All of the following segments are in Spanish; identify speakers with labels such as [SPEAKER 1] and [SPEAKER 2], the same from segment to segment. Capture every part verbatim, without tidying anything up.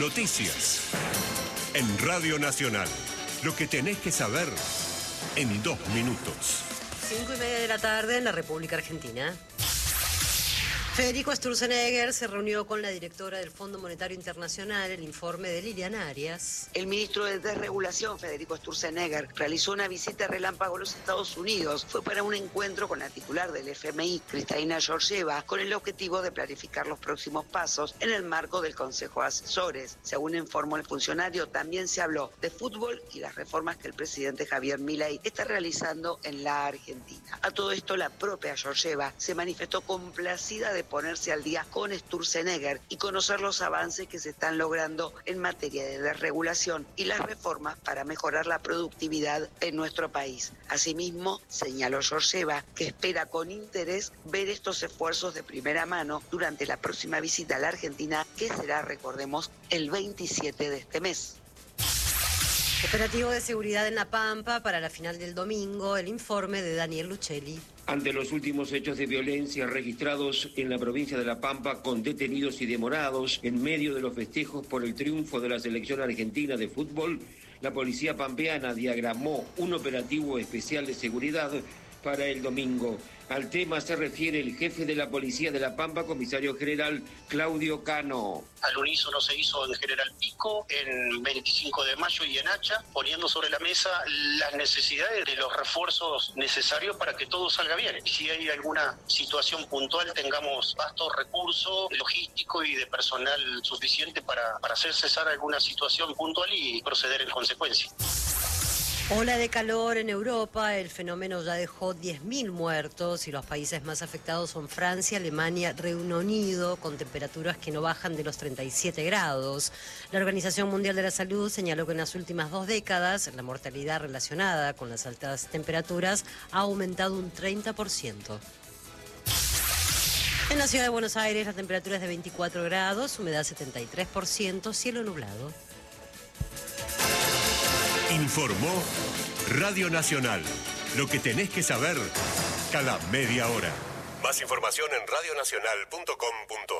[SPEAKER 1] Noticias. En Radio Nacional. Lo que tenés que saber en dos minutos.
[SPEAKER 2] Cinco y media de la tarde en la República Argentina. Federico Sturzenegger se reunió con la directora del Fondo Monetario Internacional. El informe de Lilian Arias.
[SPEAKER 3] El ministro de Desregulación, Federico Sturzenegger, realizó una visita relámpago a los Estados Unidos. Fue para un encuentro con la titular del F M I, Kristalina Georgieva, con el objetivo de planificar los próximos pasos en el marco del Consejo de Asesores. Según informó el funcionario, también se habló de fútbol y las reformas que el presidente Javier Milei está realizando en la Argentina. A todo esto, la propia Georgieva se manifestó complacida de ponerse al día con Sturzenegger y conocer los avances que se están logrando en materia de desregulación y las reformas para mejorar la productividad en nuestro país. Asimismo, señaló Georgieva que espera con interés ver estos esfuerzos de primera mano durante la próxima visita a la Argentina, que será, recordemos, el veintisiete de este mes.
[SPEAKER 2] Operativo de seguridad en La Pampa para la final del domingo. El informe de Daniel Luchelli.
[SPEAKER 4] Ante los últimos hechos de violencia registrados en la provincia de La Pampa con detenidos y demorados en medio de los festejos por el triunfo de la selección argentina de fútbol, la policía pampeana diagramó un operativo especial de seguridad para el domingo. Al tema se refiere el jefe de la policía de La Pampa, comisario general Claudio Cano.
[SPEAKER 5] Al unísono se hizo en General Pico, en veinticinco de mayo y en Hacha, poniendo sobre la mesa las necesidades de los refuerzos necesarios para que todo salga bien. Y si hay alguna situación puntual, tengamos vasto recurso logístico y de personal suficiente para, para hacer cesar alguna situación puntual y proceder en consecuencia.
[SPEAKER 2] Ola de calor en Europa. El fenómeno ya dejó diez mil muertos y los países más afectados son Francia, Alemania, Reino Unido, con temperaturas que no bajan de los treinta y siete grados. La Organización Mundial de la Salud señaló que en las últimas dos décadas la mortalidad relacionada con las altas temperaturas ha aumentado un treinta por ciento. En la ciudad de Buenos Aires la temperatura es de veinticuatro grados, humedad setenta y tres por ciento, cielo nublado.
[SPEAKER 1] Informó Radio Nacional. Lo que tenés que saber cada media hora. Más información en radio nacional punto com punto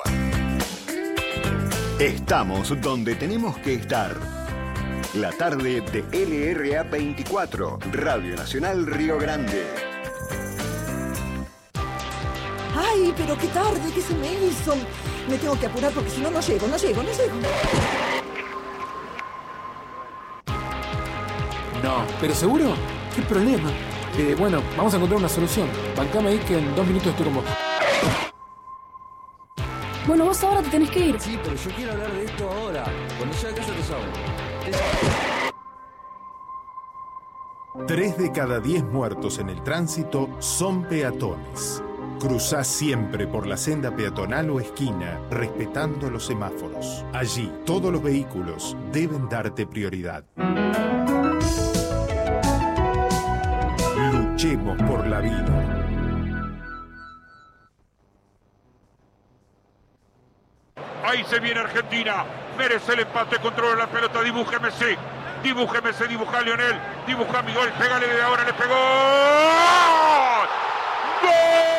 [SPEAKER 1] a r.
[SPEAKER 6] Estamos donde tenemos que estar. La tarde de L R A veinticuatro, Radio Nacional Río Grande.
[SPEAKER 7] ¡Ay, pero qué tarde que se me hizo! Me tengo que apurar porque si no, no llego, no llego, no llego.
[SPEAKER 8] No, ¿pero seguro? ¿Qué problema? Eh, bueno, vamos a encontrar una solución. Bancame ahí que en dos minutos estoy con vos.
[SPEAKER 9] Bueno, vos ahora te tenés que ir.
[SPEAKER 10] Sí, pero yo quiero hablar de esto ahora. Cuando llegue a casa te llamo.
[SPEAKER 11] Tres de cada diez muertos en el tránsito son peatones. Cruzá siempre por la senda peatonal o esquina, respetando los semáforos. Allí, todos los vehículos deben darte prioridad. Luchemos por la vida.
[SPEAKER 12] Ahí se viene Argentina. Merece el empate, controla la pelota, dibuje Messi. Dibuje Messi, dibuja a Lionel. Dibuja a Miguel, pégale de ahora, le pegó. ¡Gol!